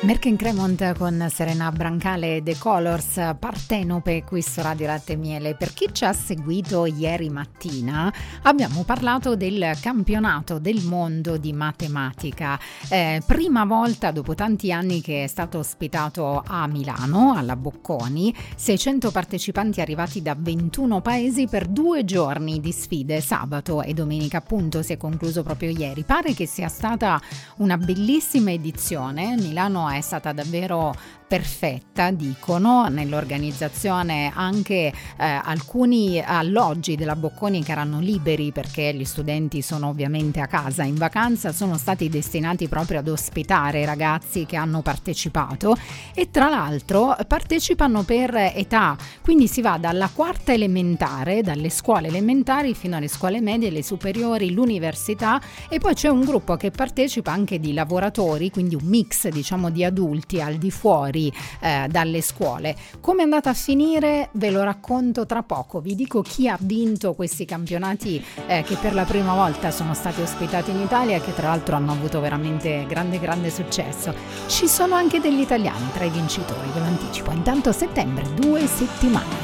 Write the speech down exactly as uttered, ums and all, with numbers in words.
Merkin Cremont con Serena Brancale, The Colors, Partenope qui su Radio Latte e Miele. Per chi ci ha seguito ieri mattina abbiamo parlato del campionato del mondo di matematica, eh, prima volta dopo tanti anni che è stato ospitato a Milano, alla Bocconi, seicento partecipanti arrivati da ventuno paesi per due giorni di sfide, sabato e domenica appunto, si è concluso proprio ieri. Pare che sia stata una bellissima edizione, Milano è stata davvero perfetta, dicono, nell'organizzazione, anche eh, alcuni alloggi della Bocconi che erano liberi perché gli studenti sono ovviamente a casa in vacanza, sono stati destinati proprio ad ospitare i ragazzi che hanno partecipato, e tra l'altro partecipano per età, quindi si va dalla quarta elementare, dalle scuole elementari fino alle scuole medie, le superiori, l'università, e poi c'è un gruppo che partecipa anche di lavoratori, quindi un mix diciamo di adulti al di fuori Eh, dalle scuole. Come è andata a finire ve lo racconto tra poco. Vi dico chi ha vinto questi campionati eh, che per la prima volta sono stati ospitati in Italia e che tra l'altro hanno avuto veramente grande grande successo. Ci sono anche degli italiani tra i vincitori, ve lo anticipo. Intanto settembre, due settimane.